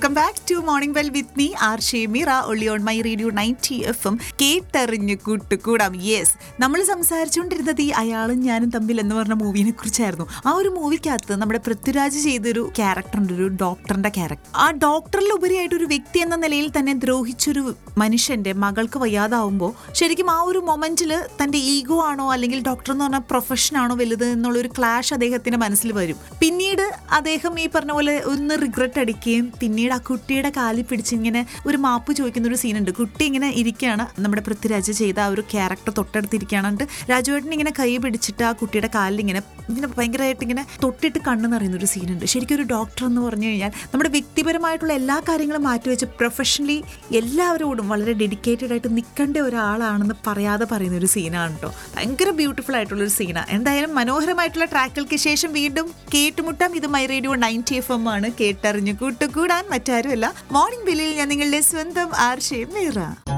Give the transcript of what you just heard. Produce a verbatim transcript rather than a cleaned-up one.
Welcome back to morning well with me R Shemeera only on my radio ninety F M കേട്ടറിഞ്ഞ് കൂട്ടുകൂടാം. Yes, നമ്മൾ സംസാരിച്ചുകൊണ്ടിരുന്നത് ഈ അയാളും ഞാനും തമ്മിൽ എന്ന് പറഞ്ഞ മൂവിനെ കുറിച്ചായിരുന്നു. ആ ഒരു മൂവിക്കകത്ത് നമ്മുടെ പൃഥ്വിരാജ് ചെയ്തൊരു ക്യാരക്ടറുണ്ട്, ഒരു ഡോക്ടറിന്റെ ക്യാരക്ടർ. ആ ഡോക്ടറിൽ ഉപരിയായിട്ട് ഒരു വ്യക്തി എന്ന നിലയിൽ തന്നെ ദ്രോഹിച്ചൊരു മനുഷ്യന്റെ മകൾക്ക് വയ്യാതാവുമ്പോൾ ശരിക്കും ആ ഒരു മൊമെന്റിൽ തന്റെ ഈഗോ ആണോ അല്ലെങ്കിൽ ഡോക്ടർ എന്ന് പറഞ്ഞ പ്രൊഫഷൻ ആണോ വലുത് എന്നുള്ളൊരു ക്ലാഷ് അദ്ദേഹത്തിന്റെ മനസ്സിൽ വരും. പിന്നീട് അദ്ദേഹം ഈ പറഞ്ഞ പോലെ ഒന്ന് റിഗ്രറ്റ് അടിക്കുകയും പിന്നീട് ആ കുട്ടിയുടെ കാലിൽ പിടിച്ചിങ്ങനെ ഒരു മാപ്പ് ചോദിക്കുന്ന ഒരു സീനുണ്ട്. കുട്ടി ഇങ്ങനെ ഇരിക്കുകയാണ്, നമ്മുടെ പൃഥ്വിരാജ് ചെയ്ത ആ ഒരു ക്യാരക്ടർ തൊട്ടടുത്തിരിക്കുകയാണ്. രാജുവേട്ടൻ ഇങ്ങനെ കൈ പിടിച്ചിട്ട് ആ കുട്ടിയുടെ കാലിൽ ഇങ്ങനെ ഇങ്ങനെ ഭയങ്കരമായിട്ട് ഇങ്ങനെ തൊട്ടിട്ട് കണ്ണ് നിറയുന്ന ഒരു സീനുണ്ട്. ശരിക്കും ഒരു ഡോക്ടർ എന്ന് പറഞ്ഞു കഴിഞ്ഞാൽ നമ്മുടെ വ്യക്തിപരമായിട്ടുള്ള എല്ലാ കാര്യങ്ങളും മാറ്റിവെച്ച് പ്രൊഫഷണലി എല്ലാവരോടും വളരെ ഡെഡിക്കേറ്റഡ് ആയിട്ട് നിൽക്കേണ്ട ഒരാളാണെന്ന് പറയാതെ പറയുന്ന ഒരു സീനാണ് കേട്ടോ. ഭയങ്കര ബ്യൂട്ടിഫുൾ ആയിട്ടുള്ള ഒരു സീനാണ്. എന്തായാലും മനോഹരമായിട്ടുള്ള ട്രാക്കുകൾക്ക് ശേഷം വീണ്ടും കേട്ടുമുട്ടാം. ഇത് my radio ninety F M ആണ്. കേട്ടറിഞ്ഞു കൂട്ടുകൂടാൻ മറ്റാരുമല്ല, മോർണിംഗ് ബെല്ലിൽ ഞാൻ നിങ്ങളുടെ സ്വന്തം ആർ ഷെമീറ.